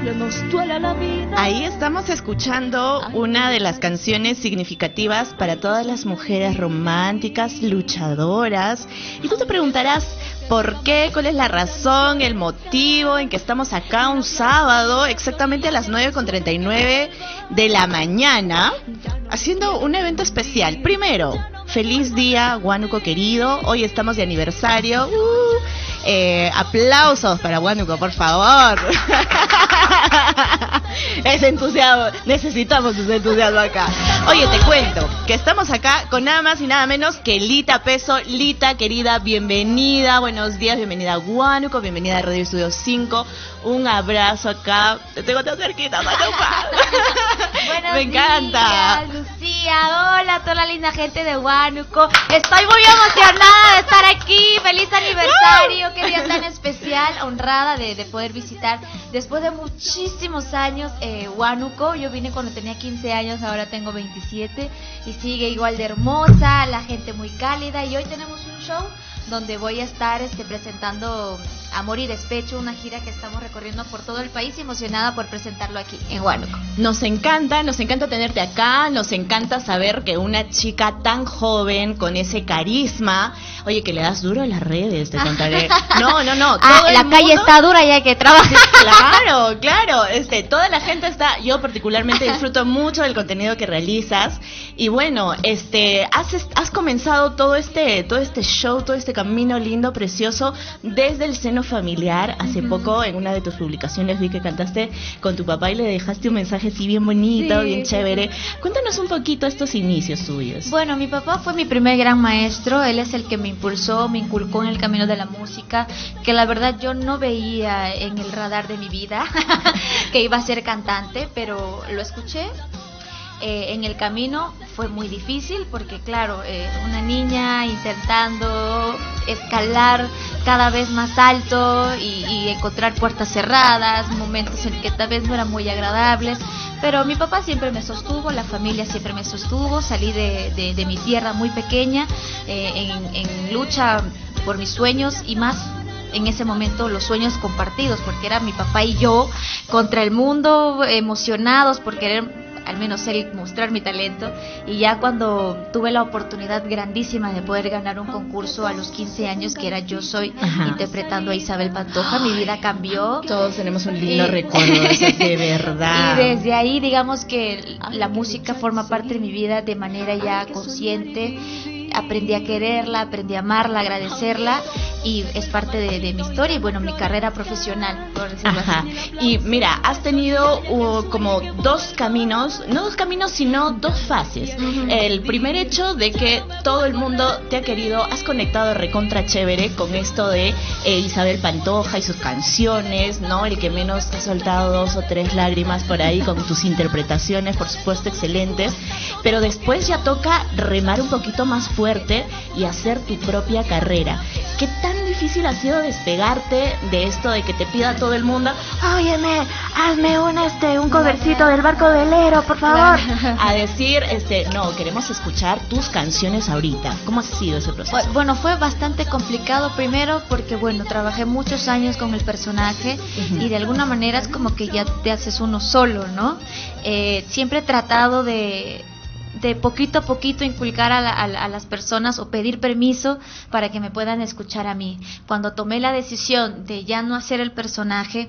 Nos duele la vida. Ahí estamos escuchando una de las canciones significativas para todas las mujeres románticas, luchadoras. Y tú te preguntarás, ¿por qué? ¿Cuál es la razón, el motivo en que estamos acá un sábado, exactamente a las 9:39 de la mañana, haciendo un evento especial? Primero, feliz día, Huánuco querido. Hoy estamos de aniversario. Aplausos para Huánuco, por favor. Ese entusiasmo, necesitamos ese entusiasmo acá. Oye, te cuento que estamos acá con nada más y nada menos que Lita Peso. Lita, querida, bienvenida, buenos días, bienvenida a Huánuco, bienvenida a Radio Estudio 5. Un abrazo acá, te tengo tan cerquita, Manupa. Me encanta. Días, Lucía, hola a toda la linda gente de Huánuco. Estoy muy emocionada de estar aquí. Feliz aniversario, qué día tan especial, honrada de poder visitar después de muchísimos años Huánuco. Yo vine cuando tenía 15 años, ahora tengo 27 y sigue igual de hermosa, la gente muy cálida. Y hoy tenemos un show donde voy a estar presentando Amor y Despecho, una gira que estamos recorriendo por todo el país, emocionada por presentarlo aquí en Huánuco. Nos encanta tenerte acá, nos encanta saber que una chica tan joven, con ese carisma, oye, que le das duro a las redes, te contaré. No, todo la calle está dura y hay que trabajar. Claro, toda la gente está, yo particularmente disfruto mucho del contenido que realizas, y bueno, has comenzado todo este show, todo este camino lindo, precioso, desde el seno familiar. Hace poco en una de tus publicaciones vi que cantaste con tu papá y le dejaste un mensaje así bien bonito, bien chévere. Cuéntanos un poquito estos inicios tuyos. Bueno, mi papá fue mi primer gran maestro, él es el que me impulsó, me inculcó en el camino de la música, que la verdad yo no veía en el radar de mi vida que iba a ser cantante, pero lo escuché. En el camino fue muy difícil porque claro, una niña intentando escalar cada vez más alto y encontrar puertas cerradas, momentos en que tal vez no eran muy agradables, pero mi papá siempre me sostuvo, la familia siempre me sostuvo. Salí de mi tierra muy pequeña en lucha por mis sueños, y más en ese momento los sueños compartidos, porque era mi papá y yo contra el mundo, emocionados por querer al menos él mostrar mi talento. Y ya cuando tuve la oportunidad grandísima de poder ganar un concurso a los 15 años, que era Yo Soy, interpretando a Isabel Pantoja, mi vida cambió. Todos tenemos un lindo recuerdo de eso, de verdad. Y desde ahí, digamos que la música forma parte de mi vida de manera ya consciente. Aprendí a quererla, aprendí a amarla, a agradecerla, y es parte de mi historia y bueno, mi carrera profesional, por decirlo así. Y mira, has tenido como dos caminos, no dos caminos, sino dos fases. El primer hecho de que todo el mundo te ha querido, has conectado recontra chévere con esto de Isabel Pantoja y sus canciones, ¿no? El que menos ha soltado 2 o 3 lágrimas por ahí con tus interpretaciones, por supuesto, excelentes. Pero después ya toca remar un poquito más fuerte y hacer tu propia carrera. ¿Qué tan difícil ha sido despegarte de esto de que te pida todo el mundo, óyeme, hazme un covercito del Barco Velero, por favor? A decir, no, queremos escuchar tus canciones ahorita. ¿Cómo ha sido ese proceso? Bueno, fue bastante complicado, primero porque, bueno, trabajé muchos años con el personaje y de alguna manera es como que ya te haces uno solo, ¿no? Siempre he tratado de poquito a poquito inculcar a las personas o pedir permiso para que me puedan escuchar a mí. Cuando tomé la decisión de ya no hacer el personaje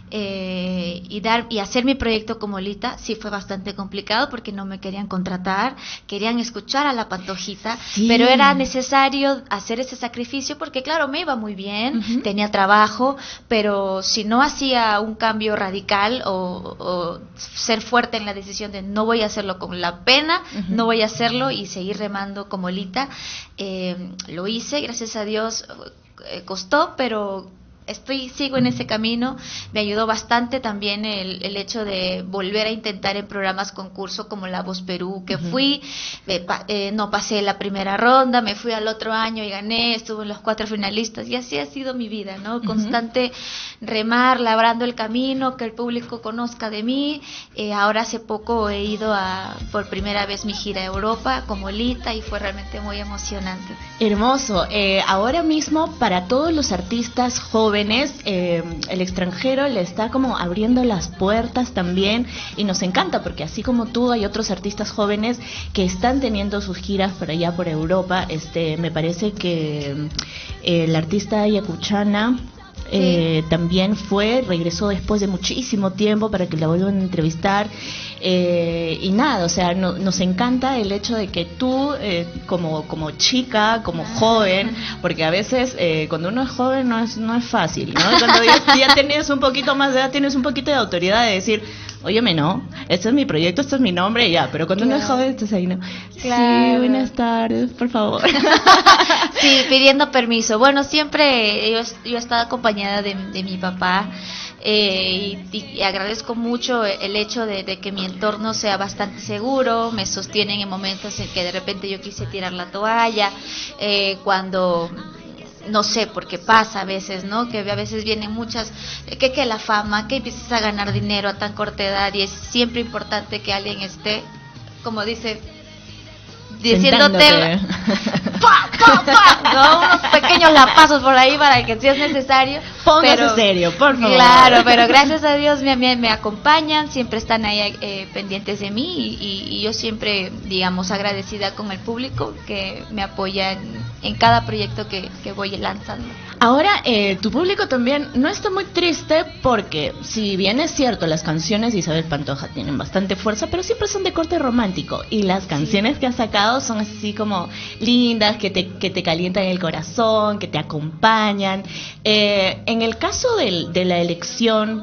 y hacer mi proyecto como Lita, sí fue bastante complicado porque no me querían contratar, querían escuchar a la Pantojita, pero era necesario hacer ese sacrificio porque claro, me iba muy bien, tenía trabajo, pero si no hacía un cambio radical o ser fuerte en la decisión de no voy a hacerlo con la pena, no voy a hacerlo y seguir remando como Lita, lo hice, gracias a Dios, costó, pero sigo en ese camino. Me ayudó bastante también el hecho de volver a intentar en programas concurso como La Voz Perú, que fui, no pasé la primera ronda, me fui al otro año y gané, estuve en los 4 finalistas, y así ha sido mi vida, ¿no? Constante remar, labrando el camino, que el público conozca de mí. Ahora hace poco he ido por primera vez mi gira a Europa como Lita y fue realmente muy emocionante. Hermoso. Ahora mismo, para todos los artistas jóvenes, jóvenes, el extranjero le está como abriendo las puertas también, y nos encanta porque así como tú hay otros artistas jóvenes que están teniendo sus giras por allá por Europa. Me parece que el artista Yacuchana también regresó después de muchísimo tiempo para que la vuelvan a entrevistar, y nada, o sea, nos encanta el hecho de que tú como chica, como joven, porque a veces cuando uno es joven no es fácil, ¿no? Cuando ya tienes un poquito más de edad, tienes un poquito de autoridad de decir, óyeme, no, este es mi proyecto, este es mi nombre, ya, pero cuando uno es joven, estás ahí, ¿no? Claro. Sí, buenas tardes, por favor. Sí, pidiendo permiso. Bueno, siempre yo he estado acompañada de mi papá, y agradezco mucho el hecho de que mi entorno sea bastante seguro, me sostienen en momentos en que de repente yo quise tirar la toalla, cuando... No sé, porque pasa a veces, ¿no? Que a veces vienen muchas, que la fama, que empiezas a ganar dinero a tan corta edad, y es siempre importante que alguien esté, como dice, diciéndote ¡pa, pa, pa! ¿No? Unos pequeños lapazos por ahí para que si es necesario. Póngase serio, por favor. Claro, pero gracias a Dios me acompañan, siempre están ahí pendientes de mí, y yo siempre, digamos, agradecida con el público que me apoya en cada proyecto que voy lanzando. Ahora, tu público también no está muy triste porque, si bien es cierto, las canciones de Isabel Pantoja tienen bastante fuerza, pero siempre son de corte romántico, y las canciones que has sacado son así como lindas, que te calientan el corazón, que te acompañan. En el caso de la elección